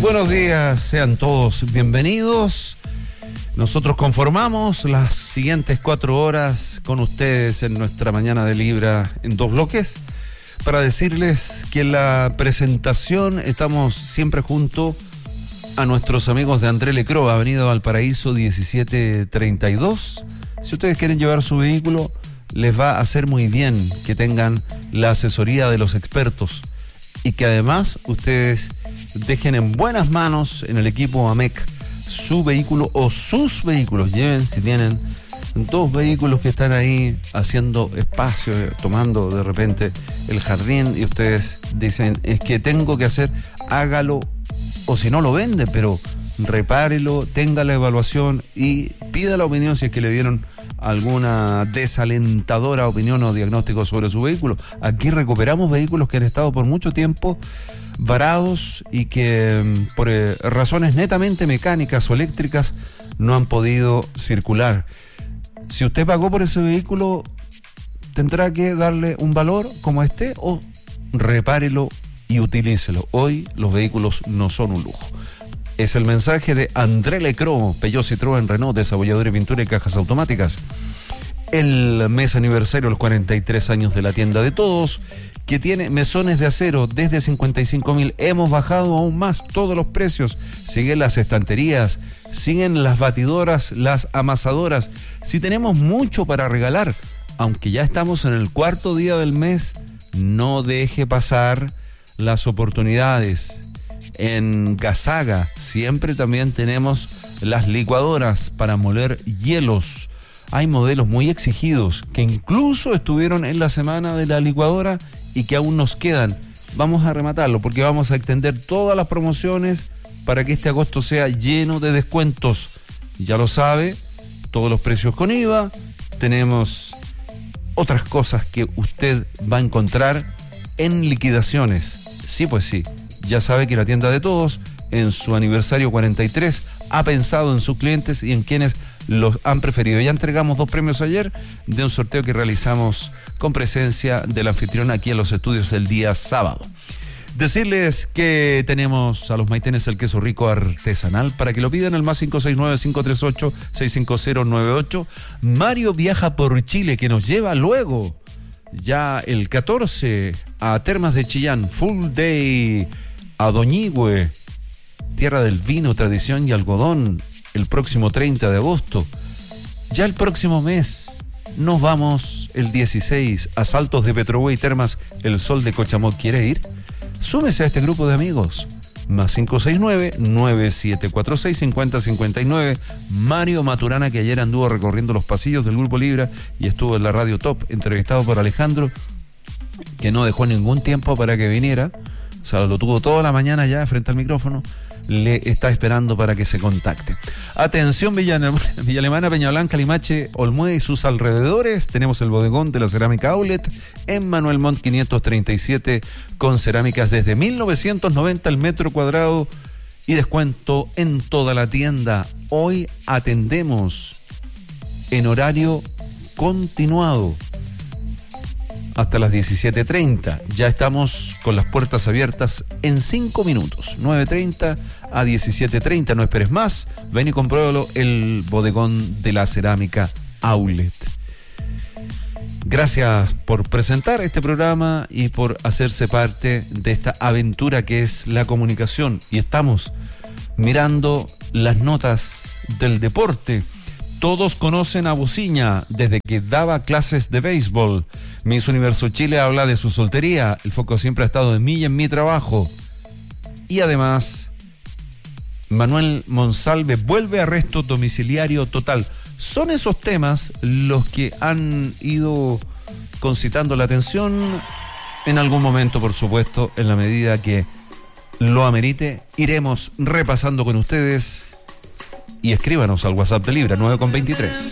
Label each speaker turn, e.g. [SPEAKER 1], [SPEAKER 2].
[SPEAKER 1] Buenos días, sean todos bienvenidos. Nosotros conformamos las siguientes 4 horas con ustedes en nuestra mañana de Libra en 2 bloques para decirles que en la presentación estamos siempre junto a nuestros amigos de André Lecro, Avenida Valparaíso 1732. Si ustedes quieren llevar su vehículo, les va a hacer muy bien que tengan la asesoría de los expertos y que además ustedes dejen en buenas manos en el equipo AMEC su vehículo o sus vehículos. Lleven, si tienen 2 vehículos que están ahí haciendo espacio, tomando de repente el jardín y ustedes dicen, es que tengo que hacer, hágalo, o si no lo vende, pero repárelo, tenga la evaluación y pida la opinión si es que le dieron alguna desalentadora opinión o diagnóstico sobre su vehículo. Aquí recuperamos vehículos que han estado por mucho tiempo varados y que por razones netamente mecánicas o eléctricas no han podido circular. Si usted pagó por ese vehículo, tendrá que darle un valor como este o repárelo y utilícelo. Hoy los vehículos no son un lujo. Es el mensaje de André Lecro, Peugeot, Citroën, Renault, desarrollador de pintura y cajas automáticas. El mes aniversario, los 43 años de la tienda de todos, que tiene mesones de acero desde 55.000. Hemos bajado aún más todos los precios. Siguen las estanterías, siguen las batidoras, las amasadoras. Si tenemos mucho para regalar, aunque ya estamos en el 4º día del mes, no deje pasar las oportunidades. En Gasaga siempre también tenemos las licuadoras para moler hielos. Hay modelos muy exigidos que incluso estuvieron en la semana de la licuadora y que aún nos quedan. Vamos a rematarlo porque vamos a extender todas las promociones para que este agosto sea lleno de descuentos. Ya lo sabe, todos los precios con IVA. Tenemos otras cosas que usted va a encontrar en liquidaciones. Sí, pues sí. Ya sabe que la tienda de todos, en su aniversario 43, ha pensado en sus clientes y en quienes los han preferido. Ya entregamos 2 premios ayer de un sorteo que realizamos con presencia del anfitrión aquí en los estudios el día sábado. Decirles que tenemos a los maitenes el queso rico artesanal para que lo pidan al más 569-538-65098. Mario viaja por Chile, que nos lleva luego, ya el 14, a Termas de Chillán, full day a Doñigüe, tierra del vino, tradición y algodón, el próximo 30 de agosto. Ya el próximo mes nos vamos el 16 a Saltos de Petrohue y Termas El Sol de Cochamó. ¿Quiere ir? Súmese a este grupo de amigos. Más 569-9746-5059. Mario Maturana, que ayer anduvo recorriendo los pasillos del Grupo Libra y estuvo en la Radio Top, entrevistado por Alejandro, que no dejó ningún tiempo para que viniera. O sea, lo tuvo toda la mañana ya frente al micrófono. Le está esperando para que se contacte. Atención, Villa Alemana, Peña Blanca, Limache, Olmué y sus alrededores. Tenemos el bodegón de la Cerámica Outlet en Manuel Montt 537, con cerámicas desde 1990 el metro cuadrado y descuento en toda la tienda. Hoy atendemos en horario continuado hasta las 17:30. Ya estamos con las puertas abiertas en 5 minutos. 9:30 a 17:30. No esperes más. Ven y compruébalo, el bodegón de la Cerámica Outlet. Gracias por presentar este programa y por hacerse parte de esta aventura que es la comunicación. Y estamos mirando las notas del deporte. Todos conocen a Bociña desde que daba clases de béisbol. Miss Universo Chile habla de su soltería. El foco siempre ha estado en mí y en mi trabajo. Y además, Manuel Monsalve vuelve a arresto domiciliario total. Son esos temas los que han ido concitando la atención en algún momento, por supuesto, en la medida que lo amerite. Iremos repasando con ustedes. Y escríbanos al WhatsApp de Libra 9:23.